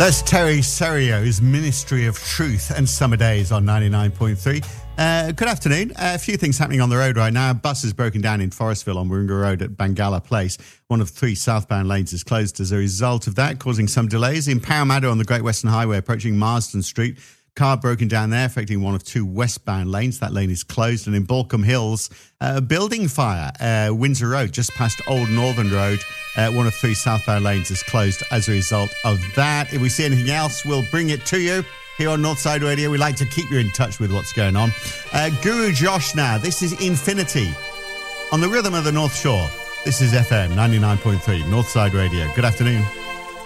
That's Terry Serio's Ministry of Truth and Summer Days on 99.3. Good afternoon. A few things happening on the road right now. A bus is broken down in Forestville on Warringah Road at Bangala Place. One of three southbound lanes is closed as a result of that, causing some delays. In Parramatta on the Great Western Highway approaching Marsden Street, car broken down there, affecting one of two westbound lanes. That lane is closed. And in Balcombe Hills, a building fire, Windsor Road, just past Old Northern Road. One of three southbound lanes is closed as a result of that. If we see anything else, we'll bring it to you here on Northside Radio. We like to keep you in touch with what's going on. Guru Josh now. This is Infinity on the rhythm of the North Shore. This is FM 99.3, Northside Radio. Good afternoon.